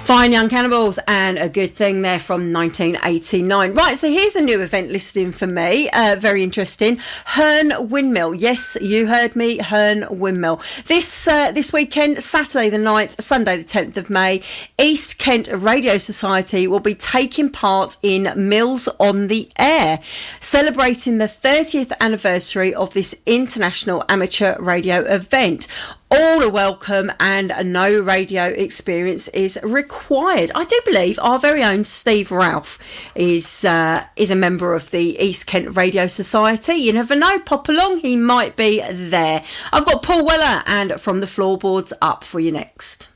Fine Young Cannibals and A Good Thing there from 1989. Right, so here's a new event listing for me. Very interesting. Herne Windmill. Yes, you heard me, Herne Windmill. This weekend, Saturday the 9th, Sunday the 10th of May, East Kent Radio Society will be taking part in Mills on the Air, celebrating the 30th anniversary of this international amateur radio event. All are welcome and no radio experience is required. I do believe our very own Steve Ralph is a member of the East Kent Radio Society. You never know, pop along, he might be there. I've got Paul Weller and From the Floorboards up for you next.